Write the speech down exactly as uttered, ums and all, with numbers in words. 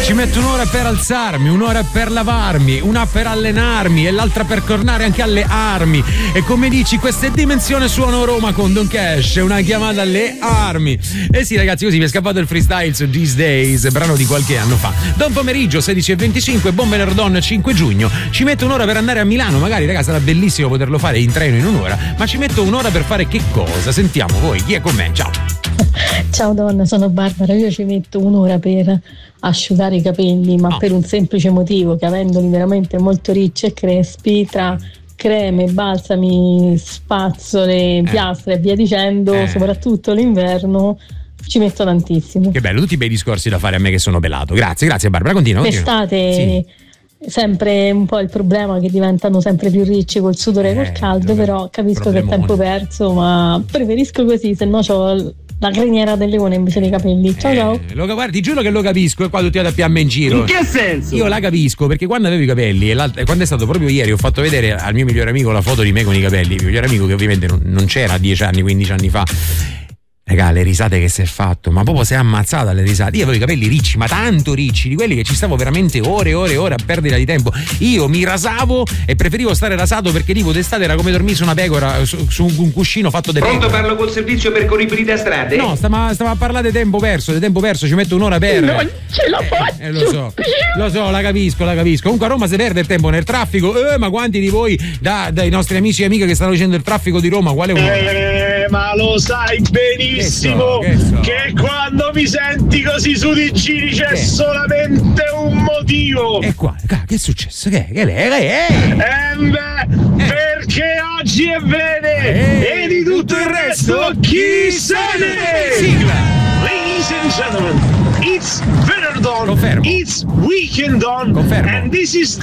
Ci metto un'ora per alzarmi, un'ora per lavarmi, una per allenarmi e l'altra per tornare anche alle armi. E come dici, questa è Dimensione Suono Roma con Don Cash, una chiamata alle armi. E sì ragazzi, così mi è scappato il freestyle su These Days, brano di qualche anno fa. Buon pomeriggio, sedici e venticinque, buon venerdì cinque giugno. Ci metto un'ora per andare a Milano, magari ragazzi sarà bellissimo poterlo fare in treno in un'ora, ma ci metto un'ora per fare che cosa? Sentiamo voi, chi è con me? Ciao. Ciao donna, sono Barbara, io ci metto un'ora per asciugare i capelli, ma oh. per un semplice motivo, che avendoli veramente molto ricci e crespi, tra creme, balsami, spazzole, piastre eh. e via dicendo, eh. soprattutto l'inverno, ci metto tantissimo. Che bello, tutti i bei discorsi da fare a me che sono pelato. Grazie, grazie Barbara, continua. L'estate sì. Sempre un po' il problema che diventano sempre più ricci col sudore e eh, col caldo, però capisco che è tempo perso, ma preferisco così, se no c'ho la criniera del leone invece dei capelli. Ciao eh, ciao. Lo, guarda, ti giuro che lo capisco, e qua tutti ad appiamme in giro. In che senso? Io la capisco, perché quando avevo i capelli, e quando è stato proprio ieri, ho fatto vedere al mio migliore amico la foto di me con i capelli, il mio migliore amico che ovviamente non, non c'era dieci anni, quindici anni fa. Raga, le risate che si è fatto, ma proprio si è ammazzata alle risate. Io avevo i capelli ricci, ma tanto ricci, di quelli che ci stavo veramente ore e ore e ore a perdita di tempo. Io mi rasavo e preferivo stare rasato perché tipo d'estate era come dormire su una pecora, su, su un cuscino fatto di Pronto, pecora. parlo col servizio percorribilità strade? No, stava, stava a parlare di tempo perso, di tempo perso, ci metto un'ora per. Non ce la faccio. Eh, eh, lo so, lo so, la capisco, la capisco. Comunque a Roma si perde il tempo nel traffico. Eh, ma quanti di voi, da, dai nostri amici e amiche che stanno dicendo il traffico di Roma, quale uno? Eh, ma lo sai benissimo. Che so, che so. Che quando mi senti così su di giri c'è che? solamente un motivo. E qua, che è successo? Che è? Che è? Che è? Eh beh, eh. perché oggi è venerdì eh. e di tutto il resto chi se ne? Sigla. Ladies and gentlemen, it's Venerdon. Confermo. It's weekend on. Confermo. And this is